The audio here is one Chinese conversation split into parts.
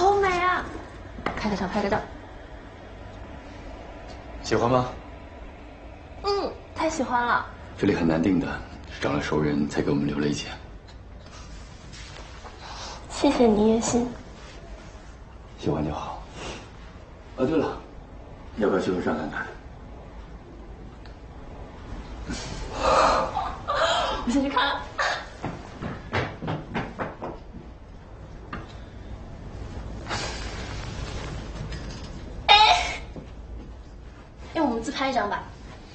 好美啊！拍个照，拍个照。 喜欢吗？ 太喜欢了。 这里很难订的，是找了熟人才给我们留了一间。 谢谢你，叶欣。 喜欢就好。啊，对了，要不要去楼上看看？ 我先去看了。要我们自拍一张吧。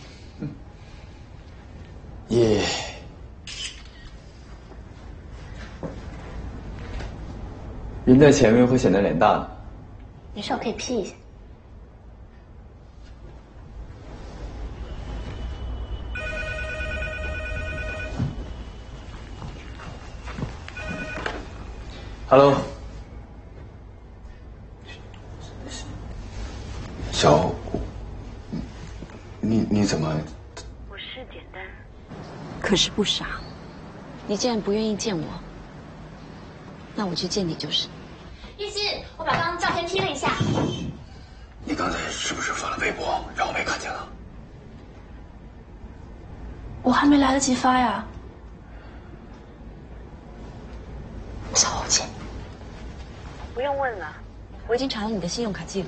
耶！人在前面会显得脸大的。 没事，我可以 P 一下。 Hello， 小五，你怎么？ 我是简单，可是不傻。你既然不愿意见我，那我去见你就是。 叶欣，我把刚刚的照片 P 了一下。 你刚才是不是发了微博，让我没看见了？ 我还没来得及发呀。小红姐， 不用问了，我已经查了你的信用卡记录。